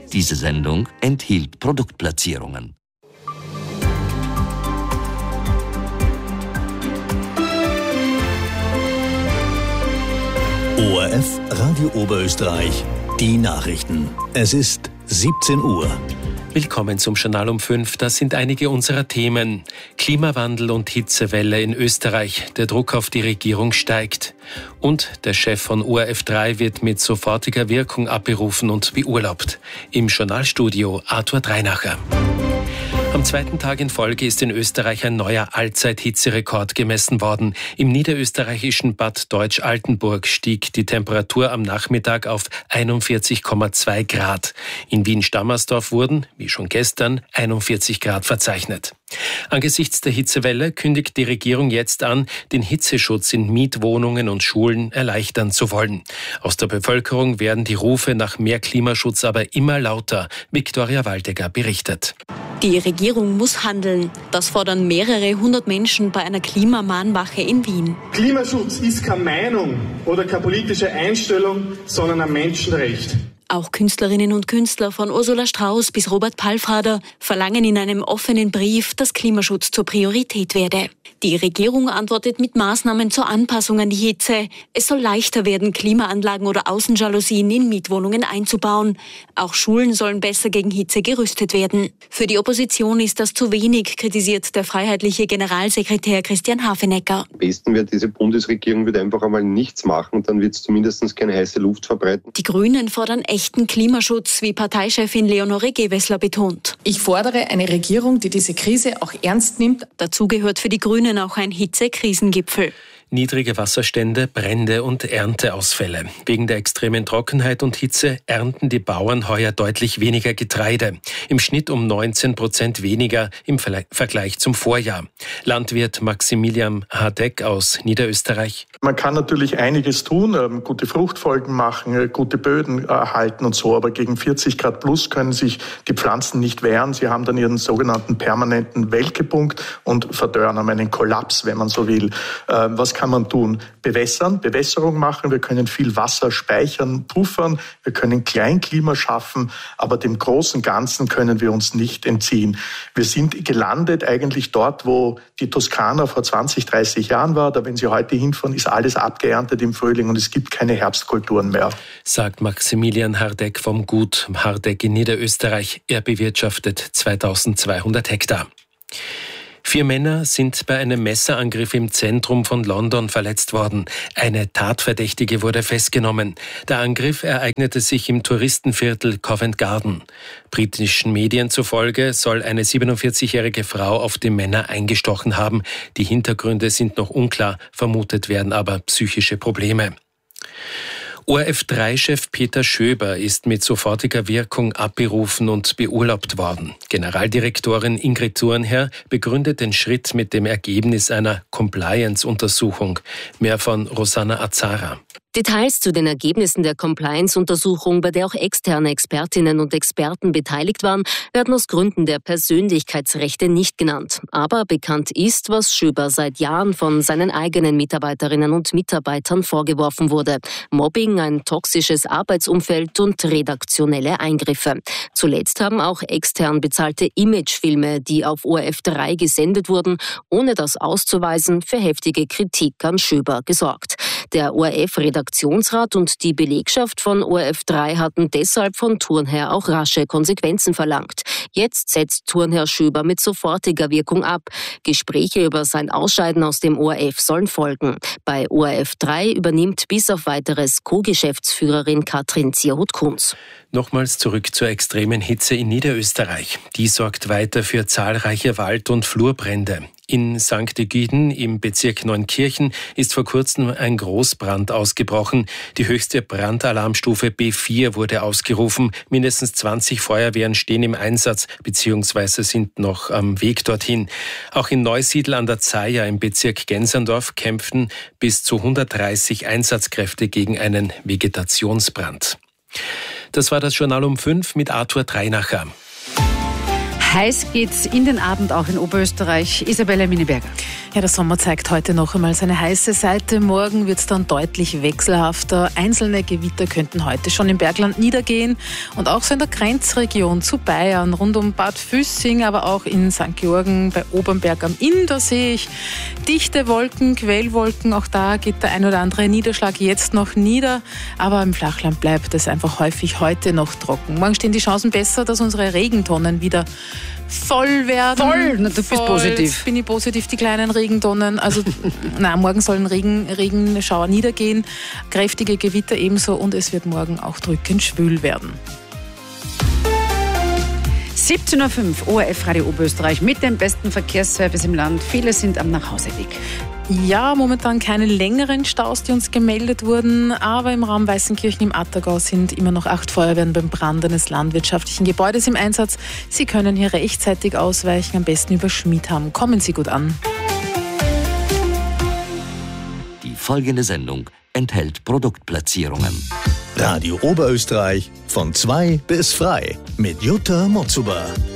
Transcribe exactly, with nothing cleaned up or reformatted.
Diese Sendung enthielt Produktplatzierungen. O R F Radio Oberösterreich, die Nachrichten. Es ist siebzehn Uhr. Willkommen zum Journal um fünf. Das sind einige unserer Themen. Klimawandel und Hitzewelle in Österreich. Der Druck auf die Regierung steigt. Und der Chef von O R F drei wird mit sofortiger Wirkung abberufen und beurlaubt. Im Journalstudio Arthur Dreinacher. Am zweiten Tag in Folge ist in Österreich ein neuer Allzeit-Hitzerekord gemessen worden. Im niederösterreichischen Bad Deutsch-Altenburg stieg die Temperatur am Nachmittag auf einundvierzig Komma zwei Grad. In Wien-Stammersdorf wurden, wie schon gestern, einundvierzig Grad verzeichnet. Angesichts der Hitzewelle kündigt die Regierung jetzt an, den Hitzeschutz in Mietwohnungen und Schulen erleichtern zu wollen. Aus der Bevölkerung werden die Rufe nach mehr Klimaschutz aber immer lauter. Viktoria Waldecker berichtet. Die Regierung muss handeln. Das fordern mehrere hundert Menschen bei einer Klimamahnwache in Wien. Klimaschutz ist keine Meinung oder keine politische Einstellung, sondern ein Menschenrecht. Auch Künstlerinnen und Künstler von Ursula Strauß bis Robert Palfrader verlangen in einem offenen Brief, dass Klimaschutz zur Priorität werde. Die Regierung antwortet mit Maßnahmen zur Anpassung an die Hitze. Es soll leichter werden, Klimaanlagen oder Außenjalousien in Mietwohnungen einzubauen. Auch Schulen sollen besser gegen Hitze gerüstet werden. Für die Opposition ist das zu wenig, kritisiert der freiheitliche Generalsekretär Christian Hafenecker. Am besten wäre, diese Bundesregierung wird einfach einmal nichts machen, dann wird es zumindest keine heiße Luft verbreiten. Die Grünen fordern echten Klimaschutz, wie Parteichefin Leonore Gewessler betont. Ich fordere eine Regierung, die diese Krise auch ernst nimmt. Dazu gehört für die Grünen auch ein Hitze-Krisengipfel. Niedrige Wasserstände, Brände und Ernteausfälle. Wegen der extremen Trockenheit und Hitze ernten die Bauern heuer deutlich weniger Getreide. Im Schnitt um neunzehn Prozent weniger im Vergleich zum Vorjahr. Landwirt Maximilian Hardegg aus Niederösterreich. Man kann natürlich einiges tun, gute Fruchtfolgen machen, gute Böden erhalten und so, aber gegen vierzig Grad plus können sich die Pflanzen nicht wehren. Sie haben dann ihren sogenannten permanenten Welkepunkt und verdörren, haben einen Kollaps, wenn man so will. Was kann man tun? Bewässern, Bewässerung machen, wir können viel Wasser speichern, puffern, wir können Kleinklima schaffen, aber dem großen Ganzen können wir uns nicht entziehen. Wir sind gelandet eigentlich dort, wo die Toskana vor zwanzig, dreißig Jahren war. Da, wenn Sie heute hinfahren, ist alles abgeerntet im Frühling und es gibt keine Herbstkulturen mehr. Sagt Maximilian Hardegg vom Gut Hardegg in Niederösterreich. Er bewirtschaftet zweitausendzweihundert Hektar. Vier Männer sind bei einem Messerangriff im Zentrum von London verletzt worden. Eine Tatverdächtige wurde festgenommen. Der Angriff ereignete sich im Touristenviertel Covent Garden. Britischen Medien zufolge soll eine siebenundvierzigjährige Frau auf die Männer eingestochen haben. Die Hintergründe sind noch unklar, vermutet werden aber psychische Probleme. O R F drei Chef Peter Schöber ist mit sofortiger Wirkung abberufen und beurlaubt worden. Generaldirektorin Ingrid Thurnherr begründet den Schritt mit dem Ergebnis einer Compliance-Untersuchung. Mehr von Rosanna Azara. Details zu den Ergebnissen der Compliance-Untersuchung, bei der auch externe Expertinnen und Experten beteiligt waren, werden aus Gründen der Persönlichkeitsrechte nicht genannt. Aber bekannt ist, was Schöber seit Jahren von seinen eigenen Mitarbeiterinnen und Mitarbeitern vorgeworfen wurde. Mobbing, ein toxisches Arbeitsumfeld und redaktionelle Eingriffe. Zuletzt haben auch extern bezahlte Imagefilme, die auf O R F drei gesendet wurden, ohne das auszuweisen, für heftige Kritik an Schöber gesorgt. Der O R F-Redaktionsrat und die Belegschaft von O R F drei hatten deshalb von Thurnherr auch rasche Konsequenzen verlangt. Jetzt setzt Thurnherr Schöber mit sofortiger Wirkung ab. Gespräche über sein Ausscheiden aus dem O R F sollen folgen. Bei O R F drei übernimmt bis auf weiteres Co-Geschäftsführerin Katrin Zierhut-Kunz. Nochmals zurück zur extremen Hitze in Niederösterreich. Die sorgt weiter für zahlreiche Wald- und Flurbrände. In Sankt Egiden im Bezirk Neunkirchen ist vor kurzem ein Großbrand ausgebrochen. Die höchste Brandalarmstufe B vier wurde ausgerufen. Mindestens zwanzig Feuerwehren stehen im Einsatz bzw. sind noch am Weg dorthin. Auch in Neusiedl an der Zeier im Bezirk Genserndorf kämpften bis zu hundertdreißig Einsatzkräfte gegen einen Vegetationsbrand. Das war das Journal um fünf mit Arthur Dreinacher. Heiß geht's in den Abend auch in Oberösterreich. Isabella Mineberger. Ja, der Sommer zeigt heute noch einmal seine heiße Seite. Morgen wird es dann deutlich wechselhafter. Einzelne Gewitter könnten heute schon im Bergland niedergehen. Und auch so in der Grenzregion zu Bayern, rund um Bad Füssing, aber auch in Sankt Georgen, bei Obernberg am Inn, da sehe ich dichte Wolken, Quellwolken. Auch da geht der ein oder andere Niederschlag jetzt noch nieder. Aber im Flachland bleibt es einfach häufig heute noch trocken. Morgen stehen die Chancen besser, dass unsere Regentonnen wieder voll werden. Voll, na, du bist voll. positiv. Jetzt bin ich positiv, die kleinen Regentonnen. Also, na, morgen sollen Regen, Regenschauer niedergehen, kräftige Gewitter ebenso und es wird morgen auch drückend schwül werden. siebzehn Uhr fünf, O R F Radio Oberösterreich mit dem besten Verkehrsservice im Land. Viele sind am Nachhauseweg. Ja, momentan keine längeren Staus, die uns gemeldet wurden, aber im Raum Weißenkirchen im Attergau sind immer noch acht Feuerwehren beim Brand eines landwirtschaftlichen Gebäudes im Einsatz. Sie können hier rechtzeitig ausweichen, am besten über Schmidham. Kommen Sie gut an. Die folgende Sendung enthält Produktplatzierungen. Radio Oberösterreich von zwei bis frei mit Jutta Motzuber.